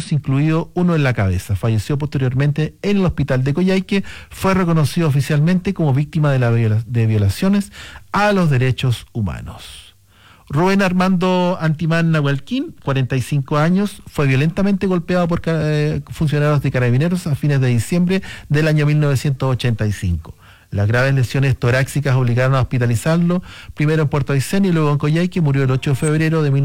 disparos, incluido uno en la cabeza. Falleció posteriormente en el hospital de Coyhaique. Fue reconocido oficialmente como víctima de violaciones a los derechos humanos. Rubén Armando Antimán Nahuelquín, 45 años, fue violentamente golpeado por funcionarios de Carabineros a fines de diciembre del año 1985. Las graves lesiones torácicas obligaron a hospitalizarlo, primero en Puerto Aysén y luego en Coyhaique. Murió el 8 de febrero de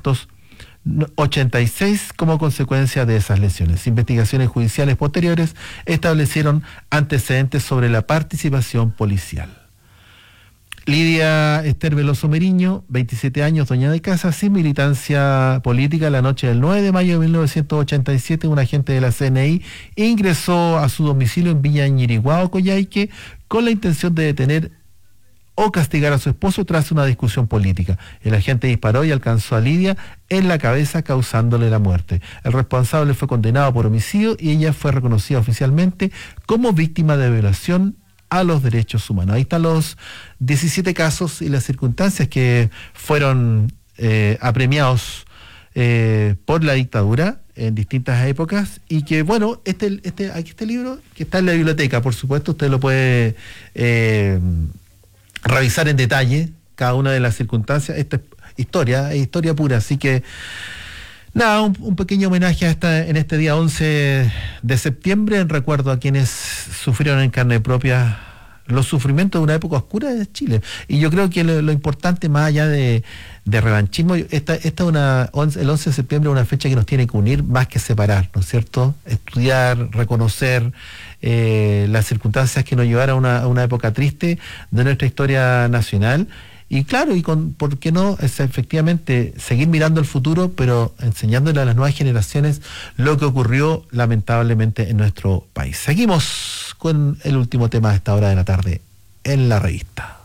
1986 como consecuencia de esas lesiones. Investigaciones judiciales posteriores establecieron antecedentes sobre la participación policial. Lidia Esther Veloso Meriño, 27 años, dueña de casa, sin militancia política. La noche del 9 de mayo de 1987, un agente de la CNI ingresó a su domicilio en Villa Ñiriguao, Coyhaique, con la intención de detener o castigar a su esposo tras una discusión política. El agente disparó y alcanzó a Lidia en la cabeza, causándole la muerte. El responsable fue condenado por homicidio y ella fue reconocida oficialmente como víctima de violación a los derechos humanos. Ahí están los 17 casos y las circunstancias que fueron apremiados por la dictadura en distintas épocas, y que, bueno, aquí este libro, que está en la biblioteca, por supuesto, usted lo puede revisar en detalle, cada una de las circunstancias. Esta es historia pura, así que nada, un pequeño homenaje en este día 11 de septiembre, en recuerdo a quienes sufrieron en carne propia los sufrimientos de una época oscura de Chile. Y yo creo que lo importante, más allá de revanchismo, el 11 de septiembre es una fecha que nos tiene que unir más que separar, ¿no es cierto? Estudiar, reconocer las circunstancias que nos llevaron a una época triste de nuestra historia nacional. Y claro, ¿por qué no? Es efectivamente seguir mirando el futuro, pero enseñándole a las nuevas generaciones lo que ocurrió lamentablemente en nuestro país. Seguimos con el último tema a esta hora de la tarde en la revista.